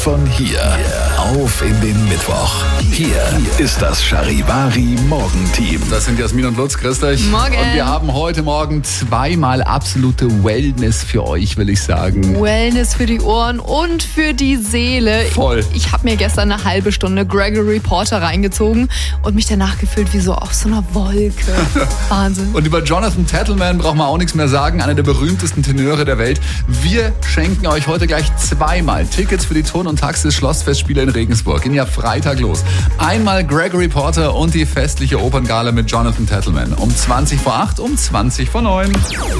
von hier auf in den Mittwoch. Hier ist das Charivari Morgenteam. Das sind Jasmin und Lutz, grüßt euch. Morgen. Und wir haben heute Morgen zweimal absolute Wellness für euch, will ich sagen. Wellness für die Ohren und für die Seele. Voll. Ich habe mir gestern eine halbe Stunde Gregory Porter reingezogen und mich danach gefühlt wie so auf so einer Wolke. Wahnsinn. Und über Jonathan Tettleman braucht man auch nichts mehr sagen, einer der berühmtesten Tenöre der Welt. Wir schenken euch heute gleich zweimal Tickets für die Ton- und Taxis Schlossfestspiele in Regensburg. Gehen ja Freitag los. Einmal Gregory Porter und die festliche Operngala mit Jonathan Tettleman. Um 20 vor 8, um 20 vor 9.